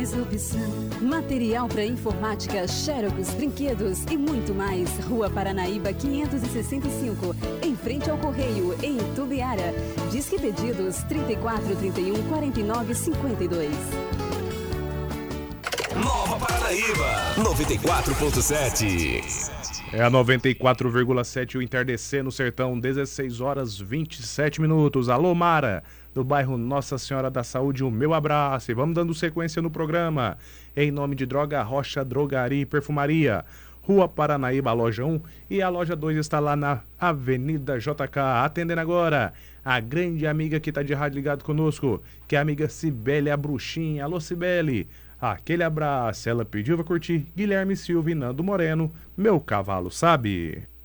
Mais opção. Material para informática, xerox, brinquedos e muito mais. Rua Paranaíba 565, em frente ao Correio, em Itubiara. Disque pedidos 3431 49 52. Nova Paranaíba 94.7. É a 94,7 o Entardecer no Sertão, 16 horas 27 minutos. Alô, Mara, do bairro Nossa Senhora da Saúde, o meu abraço. E vamos dando sequência no programa. Em nome de Droga Rocha, Drogaria e Perfumaria. Rua Paranaíba, loja 1, e a loja 2 está lá na Avenida JK. Atendendo agora a grande amiga que está de rádio ligado conosco, que é a amiga Cibele, a bruxinha. Alô, Cibele. Aquele abraço. Ela pediu pra curtir Guilherme Silva e Nando Moreno, Meu Cavalo Sabe.